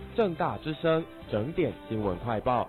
政大之声整点新闻快报。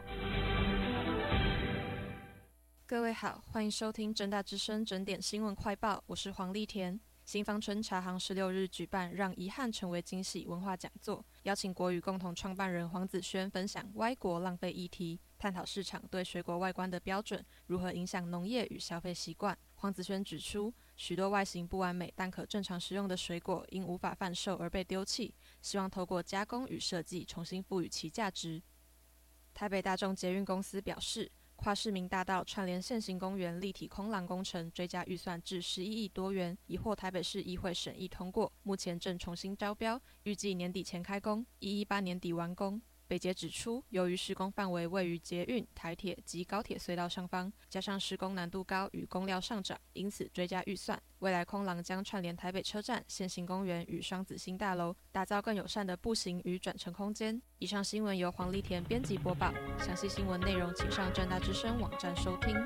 各位好，欢迎收听政大之声整点新闻快报，我是黄丽田。新芳春茶行16日举办让遗憾成为惊喜文化讲座，邀请国语共同创办人黄子轩分享歪国浪费议题，探讨市场对水果外观的标准如何影响农业与消费习惯。黄子轩指出，许多外形不完美但可正常食用的水果因无法贩售而被丢弃，希望透过加工与设计重新赋予其价值。台北大众捷运公司表示，跨市民大道串联现行公园立体空廊工程追加预算至11亿多元，已获台北市议会审议通过，目前正重新招标，预计年底前开工，118年底完工。北捷指出，由于施工范围位于捷运、台铁及高铁隧道上方，加上施工难度高与工料上涨，因此追加预算。未来空廊将串联台北车站、现行公园与双子星大楼，打造更友善的步行与转乘空间。以上新闻由黄丽田编辑播报，详细新闻内容请上政大之声网站收听。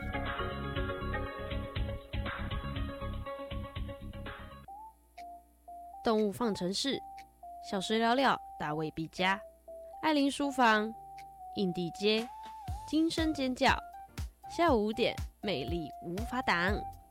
动物方程式，小时了了，大卫毕加。爱琳书房、印地街、惊声尖叫，下午5点，魅力无法挡。